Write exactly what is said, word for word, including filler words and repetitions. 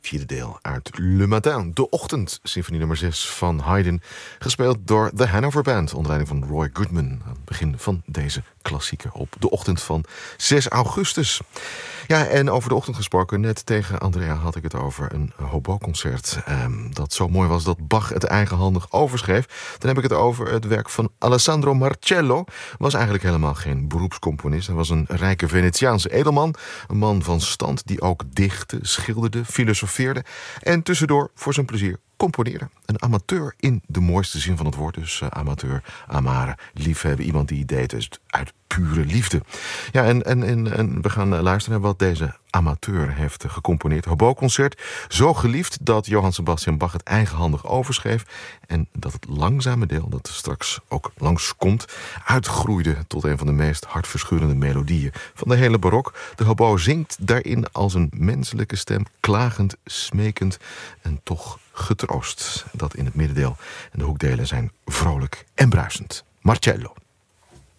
vierde deel uit Le Matin, de ochtend, symfonie nummer zes van Haydn, gespeeld door de Hanover Band onder leiding van Roy Goodman aan het begin van deze klassieker op de ochtend van zes augustus. Ja, en over de ochtend gesproken, net tegen Andrea had ik het over een hobo-concert um, dat zo mooi was dat Bach het eigenhandig overschreef. Dan heb ik het over het werk van Alessandro Marcello. Was eigenlijk helemaal geen beroepscomponist. Hij was een rijke Venetiaanse edelman, een man van stand die ook dichtte, schilderde, filosofeerde en tussendoor voor zijn plezier componeerde. Een amateur in de mooiste zin van het woord. Dus uh, amateur, amare, liefhebben. Iemand die deed dus uit pure liefde. Ja, en, en, en, en we gaan luisteren naar wat deze amateur heeft gecomponeerd. Hobo-concert, zo geliefd dat Johann Sebastian Bach het eigenhandig overschreef en dat het langzame deel, dat straks ook langskomt, uitgroeide tot een van de meest hartverscheurende melodieën van de hele barok. De hobo zingt daarin als een menselijke stem, klagend, smekend en toch getroost. Dat in het middendeel en de hoekdelen zijn vrolijk en bruisend. Marcello.